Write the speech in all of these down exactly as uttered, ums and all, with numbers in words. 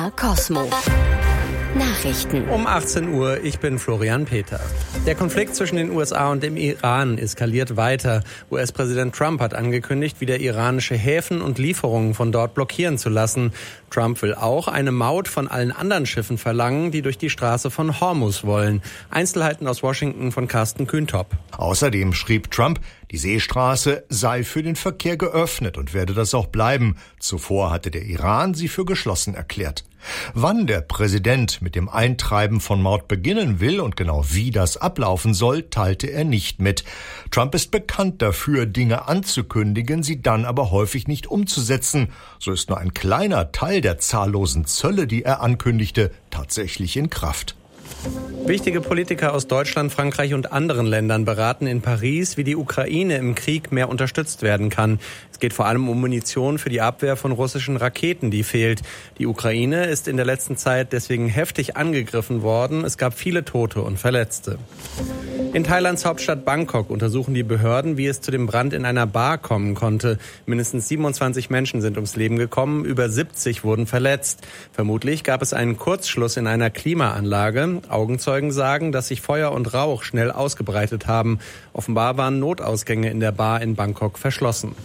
R Cosmo. Nachrichten. Um achtzehn Uhr, ich bin Florian Peter. Der Konflikt zwischen den U S A und dem Iran eskaliert weiter. U S-Präsident Trump hat angekündigt, wieder iranische Häfen und Lieferungen von dort blockieren zu lassen. Trump will auch eine Maut von allen anderen Schiffen verlangen, die durch die Straße von Hormuz wollen. Einzelheiten aus Washington von Carsten Kühntop. Außerdem schrieb Trump, die Seestraße sei für den Verkehr geöffnet und werde das auch bleiben. Zuvor hatte der Iran sie für geschlossen erklärt. Wann der Präsident mit dem Eintreiben von Maut beginnen will und genau wie das ablaufen soll, teilte er nicht mit. Trump ist bekannt dafür, Dinge anzukündigen, sie dann aber häufig nicht umzusetzen. So ist nur ein kleiner Teil der zahllosen Zölle, die er ankündigte, tatsächlich in Kraft. Wichtige Politiker aus Deutschland, Frankreich und anderen Ländern beraten in Paris, wie die Ukraine im Krieg mehr unterstützt werden kann. Es geht vor allem um Munition für die Abwehr von russischen Raketen, die fehlt. Die Ukraine ist in der letzten Zeit deswegen heftig angegriffen worden. Es gab viele Tote und Verletzte. In Thailands Hauptstadt Bangkok untersuchen die Behörden, wie es zu dem Brand in einer Bar kommen konnte. Mindestens siebenundzwanzig Menschen sind ums Leben gekommen, über siebzig wurden verletzt. Vermutlich gab es einen Kurzschluss in einer Klimaanlage. Augenzeugen sagen, dass sich Feuer und Rauch schnell ausgebreitet haben. Offenbar waren Notausgänge in der Bar in Bangkok verschlossen.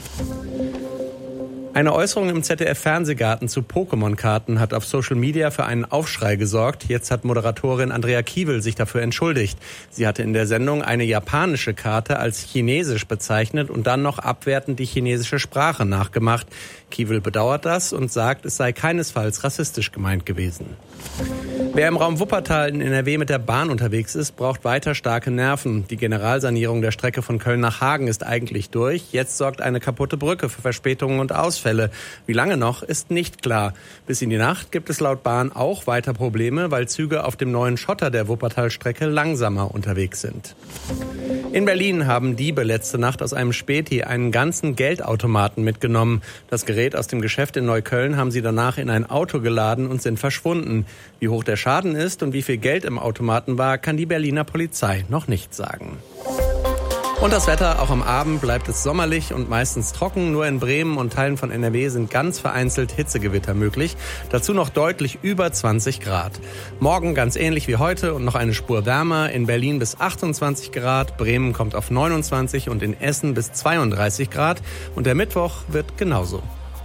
Eine Äußerung im Z D F-Fernsehgarten zu Pokémon-Karten hat auf Social Media für einen Aufschrei gesorgt. Jetzt hat Moderatorin Andrea Kiewel sich dafür entschuldigt. Sie hatte in der Sendung eine japanische Karte als chinesisch bezeichnet und dann noch abwertend die chinesische Sprache nachgemacht. Kiewel bedauert das und sagt, es sei keinesfalls rassistisch gemeint gewesen. Wer im Raum Wuppertal in N R W mit der Bahn unterwegs ist, braucht weiter starke Nerven. Die Generalsanierung der Strecke von Köln nach Hagen ist eigentlich durch. Jetzt sorgt eine kaputte Brücke für Verspätungen und Ausfälle. Wie lange noch, ist nicht klar. Bis in die Nacht gibt es laut Bahn auch weiter Probleme, weil Züge auf dem neuen Schotter der Wuppertal-Strecke langsamer unterwegs sind. In Berlin haben Diebe letzte Nacht aus einem Späti einen ganzen Geldautomaten mitgenommen. Das Gerät aus dem Geschäft in Neukölln haben sie danach in ein Auto geladen und sind verschwunden. Wie hoch der Schaden ist und wie viel Geld im Automaten war, kann die Berliner Polizei noch nicht sagen. Und das Wetter, auch am Abend bleibt es sommerlich und meistens trocken. Nur in Bremen und Teilen von N R W sind ganz vereinzelt Hitzegewitter möglich. Dazu noch deutlich über zwanzig Grad. Morgen ganz ähnlich wie heute und noch eine Spur wärmer. In Berlin bis achtundzwanzig Grad, Bremen kommt auf neunundzwanzig und in Essen bis zweiunddreißig Grad. Und der Mittwoch wird genauso.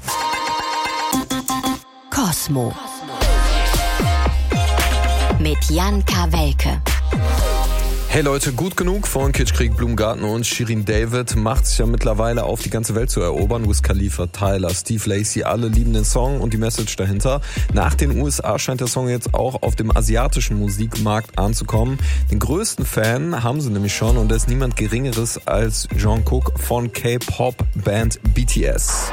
Cosmo. Mit Jan Kawelke. Hey Leute, gut genug von Kitschkrieg, Blumengarten und Shirin David macht sich ja mittlerweile auf, die ganze Welt zu erobern. Wiz Khalifa, Tyler, Steve Lacy, alle lieben den Song und die Message dahinter. Nach den U S A scheint der Song jetzt auch auf dem asiatischen Musikmarkt anzukommen. Den größten Fan haben sie nämlich schon und das ist niemand Geringeres als Jungkook von K-Pop-Band B T S.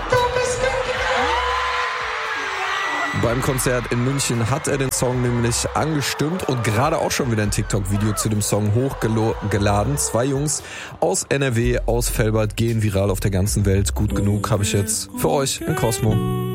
Beim Konzert in München hat er den Song nämlich angestimmt und gerade auch schon wieder ein TikTok-Video zu dem Song hochgeladen. Zwei Jungs aus N R W, aus Velbert, gehen viral auf der ganzen Welt. Gut genug habe ich jetzt für euch in Cosmo.